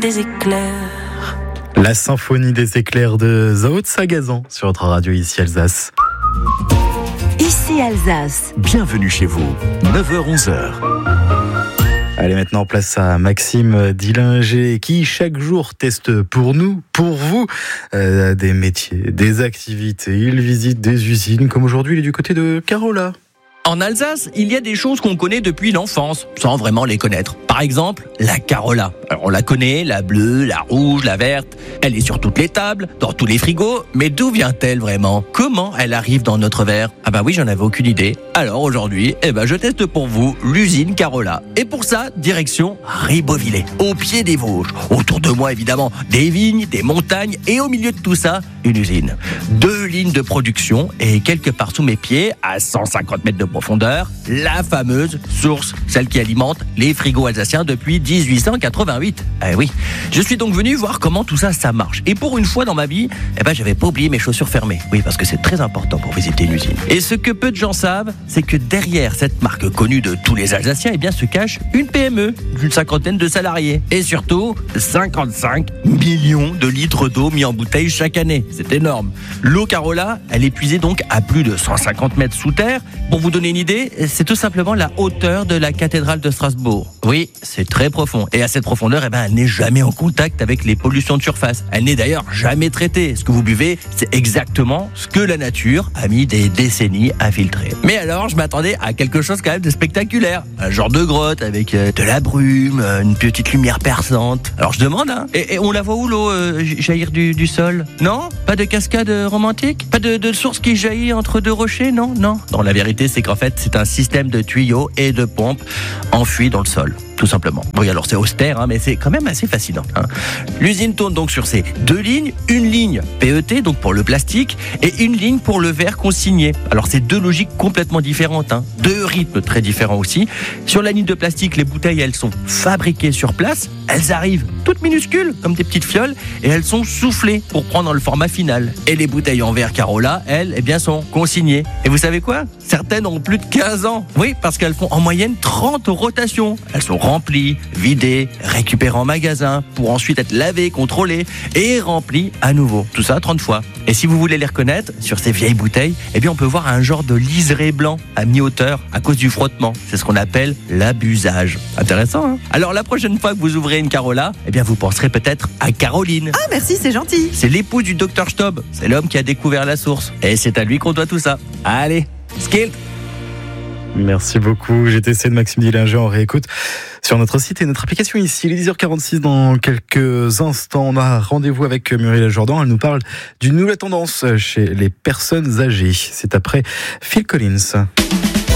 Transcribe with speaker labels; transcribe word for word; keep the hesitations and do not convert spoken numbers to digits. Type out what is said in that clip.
Speaker 1: des éclairs.
Speaker 2: La symphonie des éclairs de Zao de Sagazan sur votre radio ici Alsace.
Speaker 3: Ici Alsace.
Speaker 4: Bienvenue chez vous, neuf heures onze heures.
Speaker 2: Allez, maintenant place à Maxime Dillinger qui chaque jour teste pour nous, pour vous, euh, des métiers, des activités. Il visite des usines, comme aujourd'hui il est du côté de Carola.
Speaker 5: En Alsace, il y a des choses qu'on connaît depuis l'enfance, sans vraiment les connaître. Par exemple, la Carola. Alors, on la connaît, la bleue, la rouge, la verte. Elle est sur toutes les tables, dans tous les frigos. Mais d'où vient-elle vraiment ? Comment elle arrive dans notre verre ? Ah bah oui, j'en avais aucune idée. Alors aujourd'hui, eh ben, je teste pour vous l'usine Carola. Et pour ça, direction Ribeauvillé, au pied des Vosges. Autour de moi, évidemment, des vignes, des montagnes et au milieu de tout ça, une usine. Deux lignes de production et quelque part sous mes pieds, à cent cinquante mètres de profondeur, la fameuse source, celle qui alimente les frigos alsaciens depuis dix-huit cent quatre-vingt-huit. Eh oui, je suis donc venu voir comment tout ça, ça marche. Et pour une fois dans ma vie, eh ben, j'avais pas oublié mes chaussures fermées. Oui, parce que c'est très important pour visiter une usine. Et ce que peu de gens savent, c'est que derrière cette marque connue de tous les Alsaciens, eh bien, se cache une P M E d'une cinquantaine de salariés. Et surtout, cinquante-cinq millions de litres d'eau mis en bouteille chaque année. C'est énorme. L'eau Carola, elle est puisée donc à plus de cent cinquante mètres sous terre. Pour vous donner une idée, c'est tout simplement la hauteur de la cathédrale de Strasbourg. Oui, c'est très profond. Et à cette profondeur, eh ben, elle n'est jamais en contact avec les pollutions de surface. Elle n'est d'ailleurs jamais traitée. Ce que vous buvez, c'est exactement ce que la nature a mis des décennies à filtrer. Mais alors, je m'attendais à quelque chose quand même de spectaculaire. Un genre de grotte avec euh, de la brume, euh, une petite lumière perçante. Alors je demande, hein, et, et on la voit où l'eau euh, jaillir du, du sol ? Non ? Pas de cascade romantique ? Pas de, de source qui jaillit entre deux rochers ? Non, non. Non, la vérité, c'est qu'en fait, c'est un système de tuyaux et de pompes enfouis dans le sol. Tout simplement. Oui, alors c'est austère, hein, mais c'est quand même assez fascinant. Hein. L'usine tourne donc sur ces deux lignes, une ligne P E T, donc pour le plastique, et une ligne pour le verre consigné. Alors c'est deux logiques complètement différentes, hein. Deux rythmes très différents aussi. Sur la ligne de plastique, les bouteilles, elles sont fabriquées sur place, elles arrivent toutes minuscules, comme des petites fioles, et elles sont soufflées pour prendre le format final. Et les bouteilles en verre Carola, elles, eh bien, sont consignées. Et vous savez quoi ? Certaines ont plus de quinze ans. Oui, parce qu'elles font en moyenne trente rotations. Elles sont remplies, vidées, récupérées en magasin pour ensuite être lavées, contrôlées et remplies à nouveau. Tout ça trente fois. Et si vous voulez les reconnaître, sur ces vieilles bouteilles, eh bien on peut voir un genre de liseré blanc à mi-hauteur à cause du frottement. C'est ce qu'on appelle l'abusage. Intéressant, hein ? Alors la prochaine fois que vous ouvrez une Carola, eh bien vous penserez peut-être à Caroline.
Speaker 3: Ah merci, c'est gentil.
Speaker 5: C'est l'époux du docteur Stob. C'est l'homme qui a découvert la source. Et c'est à lui qu'on doit tout ça. Allez, skill.
Speaker 2: Merci beaucoup. G T C de Maxime Dillinger, on réécoute sur notre site et notre application ici. Il est dix heures quarante-six dans quelques instants. On a rendez-vous avec Muriel Jourdan. Elle nous parle d'une nouvelle tendance chez les personnes âgées. C'est après Phil Collins.